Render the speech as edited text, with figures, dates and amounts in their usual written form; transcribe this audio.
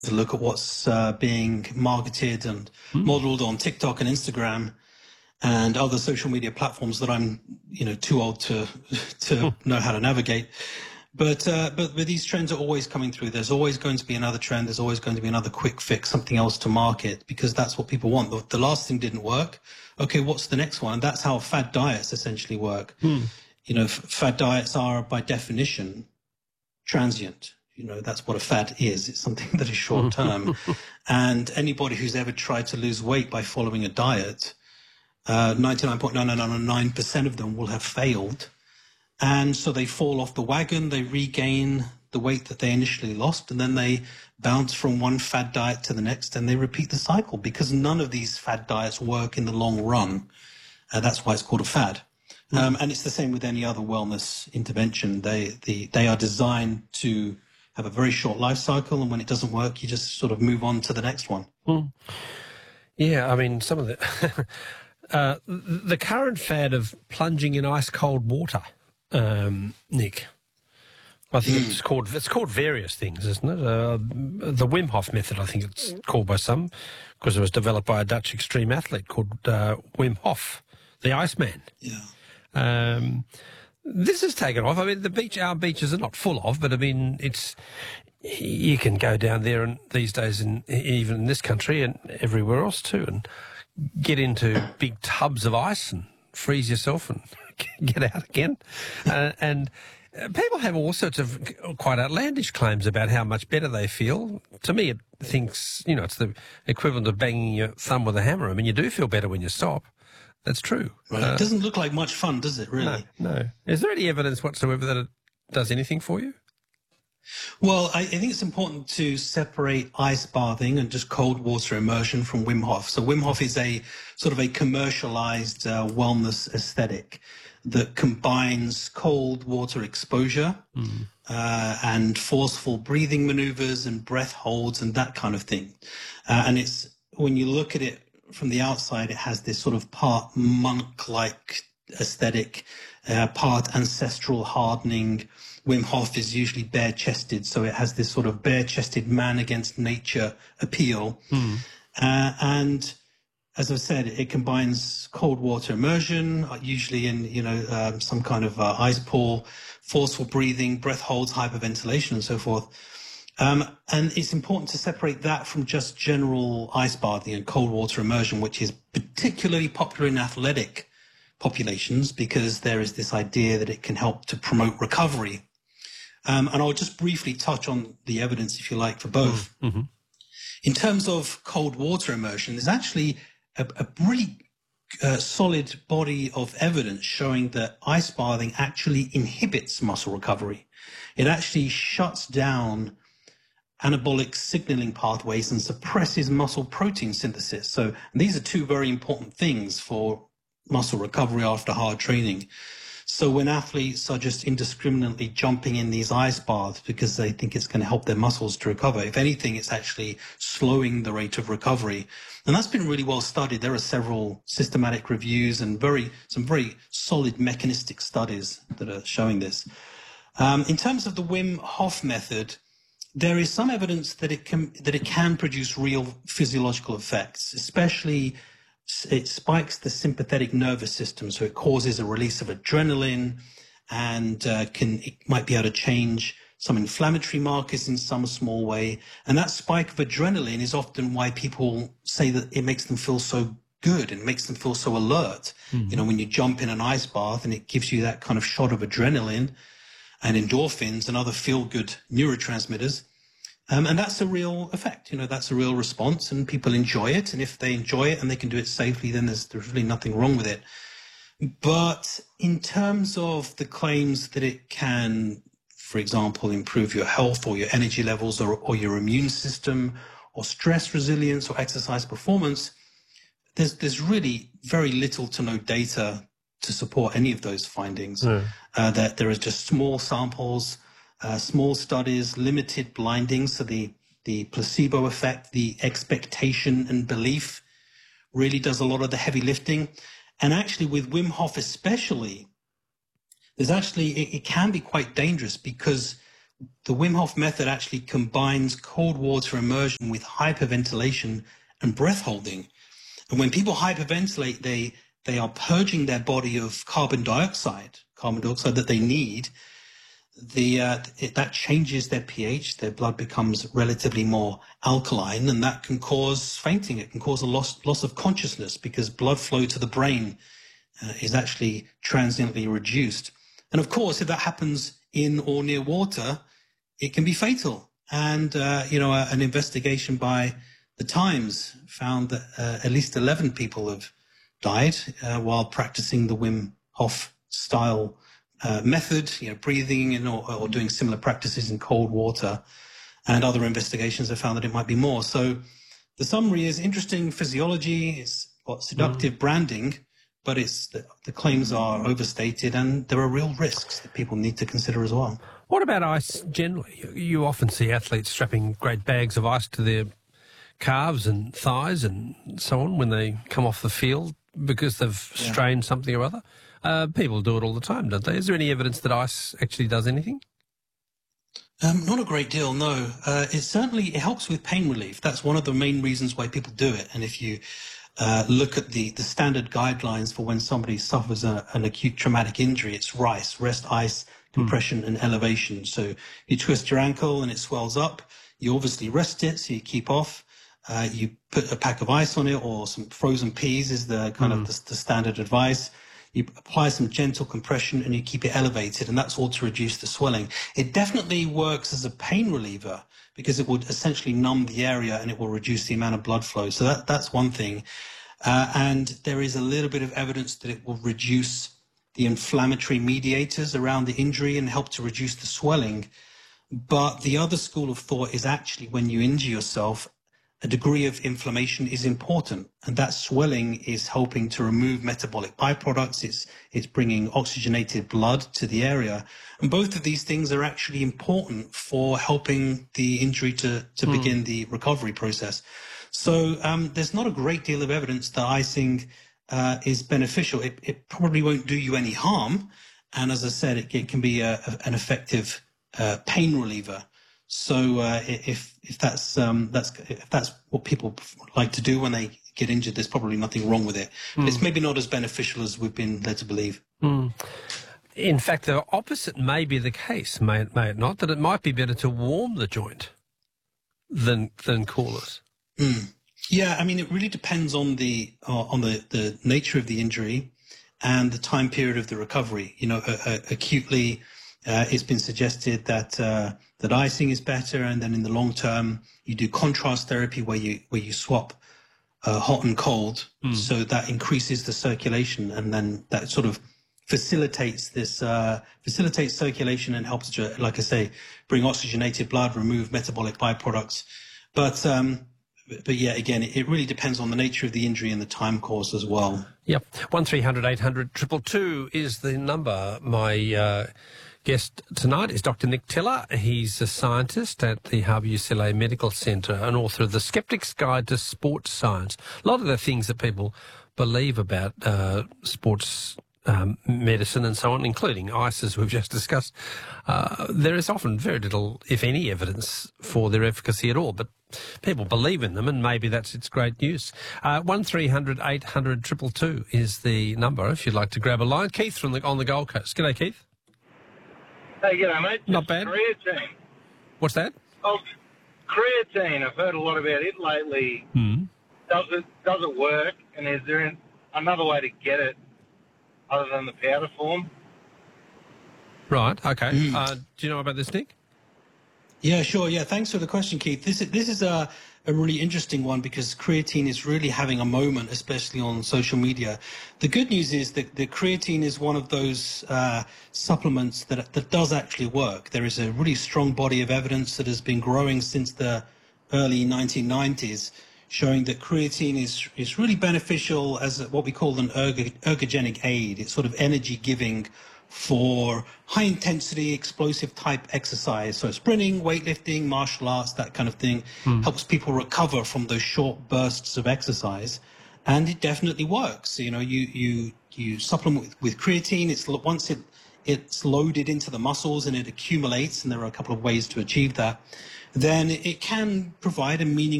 to look at what's being marketed and modeled on TikTok and Instagram and other social media platforms that I'm, too old to know how to navigate. But these trends are always coming through. There's always going to be another trend. There's always going to be another quick fix, something else to market, because that's what people want. The last thing didn't work. Okay, what's the next one? And that's how fad diets essentially work. Fad diets are by definition transient. That's what a fad is. It's something that is short term. And anybody who's ever tried to lose weight by following a diet, 99.9999% of them will have failed. And so they fall off the wagon, they regain the weight that they initially lost, and then they bounce from one fad diet to the next, and they repeat the cycle, because none of these fad diets work in the long run. That's why it's called a fad. And it's the same with any other wellness intervention. They are designed to have a very short life cycle, and when it doesn't work, you just sort of move on to the next one. Yeah, I mean, some of the the current fad of plunging in ice cold water, Nick. I think it's called various things, isn't it? The Wim Hof method, I think it's called by some, because it was developed by a Dutch extreme athlete called Wim Hof, the Iceman. Yeah. This has taken off. I mean, our beaches are not full of, but I mean, you can go down there and these days, even in this country and everywhere else too, and get into big tubs of ice and freeze yourself and get out again. And people have all sorts of quite outlandish claims about how much better they feel. To me, it thinks, it's the equivalent of banging your thumb with a hammer. I mean, you do feel better when you stop. That's true. Right. It doesn't look like much fun, does it, really? No. Is there any evidence whatsoever that it does anything for you? Well, I think it's important to separate ice bathing and just cold water immersion from Wim Hof. So Wim Hof is a sort of a commercialized wellness aesthetic that combines cold water exposure and forceful breathing maneuvers and breath holds and that kind of thing. And it's, when you look at it from the outside, it has this sort of part monk-like aesthetic, part ancestral hardening. Wim Hof is usually bare-chested, so it has this sort of bare-chested man against nature appeal. And as I said, it combines cold water immersion, usually in, some kind of ice pool, forceful breathing, breath holds, hyperventilation, and so forth. And it's important to separate that from just general ice bathing and cold water immersion, which is particularly popular in athletic populations because there is this idea that it can help to promote recovery. And I'll just briefly touch on the evidence, if you like, for both. In terms of cold water immersion, there's actually a really solid body of evidence showing that ice bathing actually inhibits muscle recovery. It actually shuts down anabolic signaling pathways and suppresses muscle protein synthesis. So these are two very important things for muscle recovery after hard training. So when athletes are just indiscriminately jumping in these ice baths because they think it's going to help their muscles to recover, if anything, it's actually slowing the rate of recovery. And that's been really well studied. There are several systematic reviews and some very solid mechanistic studies that are showing this. In terms of the Wim Hof method, there is some evidence that it can produce real physiological effects, especially it spikes the sympathetic nervous system, so it causes a release of adrenaline and it might be able to change some inflammatory markers in some small way. And that spike of adrenaline is often why people say that it makes them feel so good and makes them feel so alert. When you jump in an ice bath and it gives you that kind of shot of adrenaline and endorphins and other feel-good neurotransmitters. And that's a real effect, that's a real response, and people enjoy it. And if they enjoy it and they can do it safely, then there's really nothing wrong with it. But in terms of the claims that it can, for example, improve your health or your energy levels or your immune system or stress resilience or exercise performance, there's really very little to no data to support any of those findings. That there is just small samples, small studies, limited blinding, so the placebo effect, the expectation and belief really does a lot of the heavy lifting. And actually with Wim Hof especially, it can be quite dangerous because the Wim Hof method actually combines cold water immersion with hyperventilation and breath holding. And when people hyperventilate, they are purging their body of carbon dioxide that they need. That changes their pH. Their blood becomes relatively more alkaline, and that can cause fainting. It can cause a loss of consciousness because blood flow to the brain is actually transiently reduced. And of course, if that happens in or near water, it can be fatal. And, an investigation by the Times found that at least 11 people have died while practicing the Wim Hof style method, breathing in or doing similar practices in cold water. And other investigations have found that it might be more. So the summary is interesting physiology, it's got seductive branding, but the claims are overstated, and there are real risks that people need to consider as well. What about ice generally? You often see athletes strapping great bags of ice to their calves and thighs and so on when they come off the field because they've strained something or other. People do it all the time, don't they? Is there any evidence that ice actually does anything? Not a great deal, no. It helps with pain relief. That's one of the main reasons why people do it. And if you look at the standard guidelines for when somebody suffers an acute traumatic injury, it's RICE, rest, ice, compression, and elevation. So you twist your ankle and it swells up. You obviously rest it, so you keep off. You put a pack of ice on it, or some frozen peas is the kind of the standard advice. You apply some gentle compression and you keep it elevated, and that's all to reduce the swelling. It definitely works as a pain reliever because it would essentially numb the area and it will reduce the amount of blood flow. So that's one thing. And there is a little bit of evidence that it will reduce the inflammatory mediators around the injury and help to reduce the swelling. But the other school of thought is actually when you injure yourself, a degree of inflammation is important, and that swelling is helping to remove metabolic byproducts. It's bringing oxygenated blood to the area. And both of these things are actually important for helping the injury to begin the recovery process. So there's not a great deal of evidence that icing is beneficial. It probably won't do you any harm. And as I said, it can be an effective pain reliever. So if that's what people like to do when they get injured, there's probably nothing wrong with it. But it's maybe not as beneficial as we've been led to believe. In fact, the opposite may be the case, may it not, that it might be better to warm the joint than cool it. Yeah, I mean, it really depends on the nature of the injury and the time period of the recovery. Acutely, it's been suggested that icing is better, and then in the long term, you do contrast therapy where you swap hot and cold, so that increases the circulation, and then that sort of facilitates circulation and helps to, like I say, bring oxygenated blood, remove metabolic byproducts. But yeah, again, it really depends on the nature of the injury and the time course as well. Yep, 1300 800 222 is the number. My guest tonight is Dr. Nick Tiller. He's a scientist at the Harbour UCLA Medical Centre and author of The Skeptic's Guide to Sports Science. A lot of the things that people believe about sports medicine and so on, including ice, as we've just discussed, there is often very little, if any, evidence for their efficacy at all. But people believe in them, and maybe that's its great news. 1300 800 222 is the number if you'd like to grab a line. Keith on the Gold Coast. G'day, Keith. Hey, g'day, mate. Not bad. Creatine. What's that? Oh, creatine. I've heard a lot about it lately. Does it work? And is there another way to get it other than the powder form? Right. Okay. Do you know about this, Nick? Yeah, sure. Yeah, thanks for the question, Keith. This is a really interesting one because creatine is really having a moment, especially on social media. The good news is that the creatine is one of those supplements that does actually work. There is a really strong body of evidence that has been growing since the early 1990s, showing that creatine is really beneficial as what we call an ergogenic aid. It's sort of energy giving for high intensity explosive type exercise. So sprinting, weightlifting, martial arts, that kind of thing helps people recover from those short bursts of exercise. And it definitely works. You supplement with creatine. Once it it's loaded into the muscles and it accumulates, and there are a couple of ways to achieve that, then it can provide a meaningful